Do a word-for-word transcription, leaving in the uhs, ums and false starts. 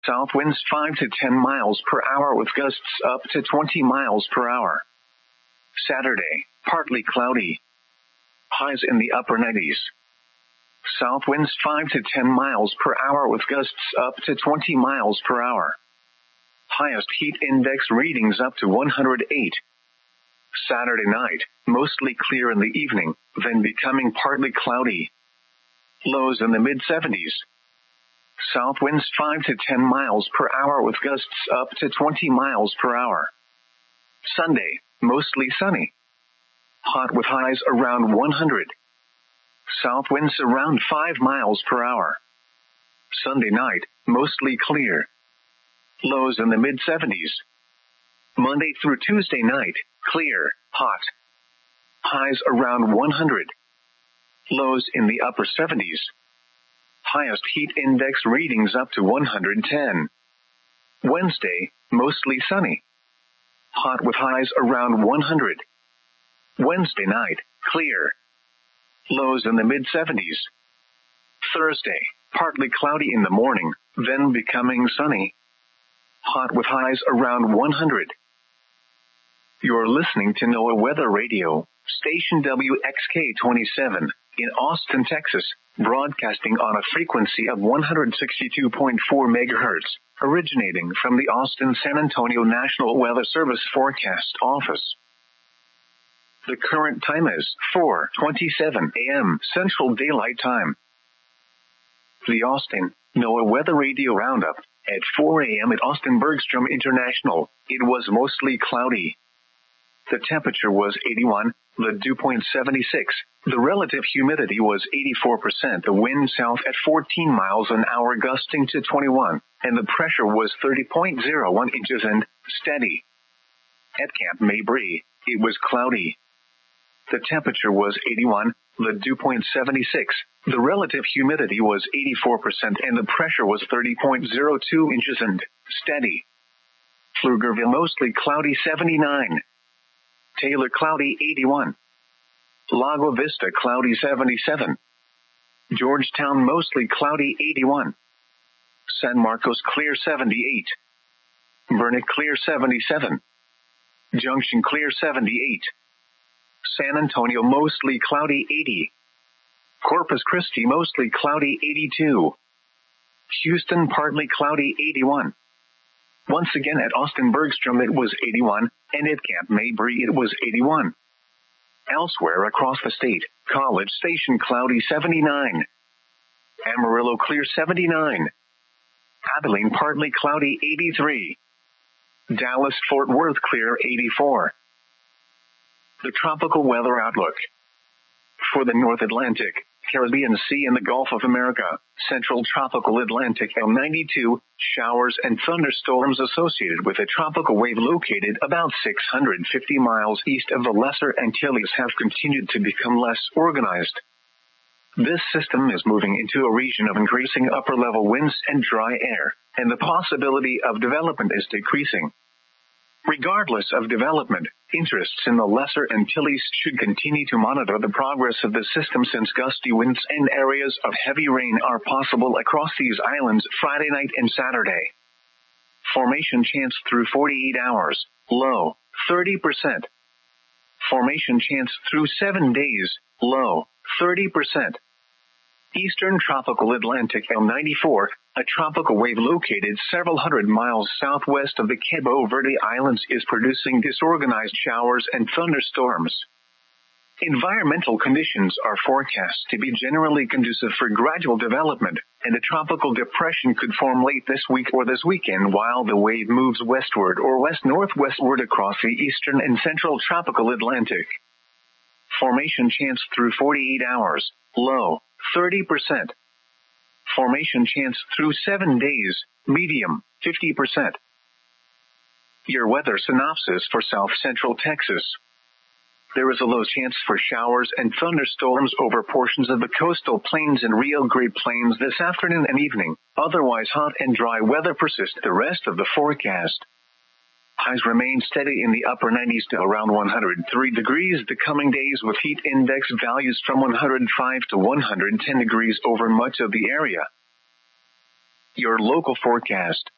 South winds five to ten miles per hour with gusts up to twenty miles per hour. Saturday, partly cloudy. Highs in the upper nineties. South winds five to ten miles per hour with gusts up to twenty miles per hour. Highest heat index readings up to one hundred eight. Saturday night, mostly clear in the evening, then becoming partly cloudy. Lows in the mid seventies. South winds five to ten miles per hour with gusts up to twenty miles per hour. Sunday, mostly sunny. Hot with highs around one hundred. South winds around five miles per hour. Sunday night, mostly clear. Lows in the mid seventies. Monday through Tuesday night, clear, hot. Highs around one hundred. Lows in the upper seventies. Highest heat index readings up to one hundred ten. Wednesday, mostly sunny. Hot with highs around one hundred. Wednesday night, clear. Lows in the mid seventies. Thursday, partly cloudy in the morning, then becoming sunny. Hot with highs around one hundred. You're listening to NOAA Weather Radio, station W X K twenty-seven, in Austin, Texas, broadcasting on a frequency of one hundred sixty-two point four megahertz, originating from the Austin-San Antonio National Weather Service Forecast Office. The current time is four twenty-seven a.m. Central Daylight Time. The Austin NOAA Weather Radio Roundup. At four a.m. at Austin Bergstrom International, it was mostly cloudy. The temperature was eighty-one, the dew point seventy-six, the relative humidity was eighty-four percent, the wind south at fourteen miles an hour gusting to twenty-one, and the pressure was thirty point zero one inches and steady. At Camp Mabry, it was cloudy. The temperature was eighty-one, the dew point seventy-six, the relative humidity was eighty-four percent, and the pressure was thirty point zero two inches and steady. Pflugerville mostly cloudy seventy-nine. Taylor cloudy eighty-one. Lago Vista cloudy seventy-seven. Georgetown mostly cloudy eighty-one. San Marcos clear seventy-eight. Burnet clear seventy-seven. Junction clear seventy-eight. San Antonio mostly cloudy eighty. Corpus Christi mostly cloudy eighty-two. Houston partly cloudy eighty-one. Once again at Austin Bergstrom it was eighty-one, and at Camp Mabry it was eighty-one. Elsewhere across the state, College Station cloudy seventy-nine. Amarillo clear seventy-nine. Abilene partly cloudy eighty-three. Dallas Fort Worth clear eighty-four. The tropical weather outlook. For the North Atlantic, Caribbean Sea and the Gulf of America, Central Tropical Atlantic L ninety-two, showers and thunderstorms associated with a tropical wave located about six hundred fifty miles east of the Lesser Antilles have continued to become less organized. This system is moving into a region of increasing upper-level winds and dry air, and the possibility of development is decreasing. Regardless of development, interests in the Lesser Antilles should continue to monitor the progress of the system since gusty winds and areas of heavy rain are possible across these islands Friday night and Saturday. Formation chance through forty-eight hours, low, thirty percent. Formation chance through seven days, low, thirty percent. Eastern Tropical Atlantic L ninety-four, a tropical wave located several hundred miles southwest of the Cabo Verde Islands, is producing disorganized showers and thunderstorms. Environmental conditions are forecast to be generally conducive for gradual development, and a tropical depression could form late this week or this weekend while the wave moves westward or west-northwestward across the eastern and central tropical Atlantic. Formation chance through forty-eight hours, low, thirty percent. Formation chance through seven days, medium, fifty percent. Your weather synopsis for South Central Texas. There is a low chance for showers and thunderstorms over portions of the coastal plains and Rio Grande Plains this afternoon and evening. Otherwise, hot and dry weather persists the rest of the forecast. Highs remain steady in the upper nineties to around one hundred three degrees the coming days, with heat index values from one hundred five to one hundred ten degrees over much of the area. Your local forecast.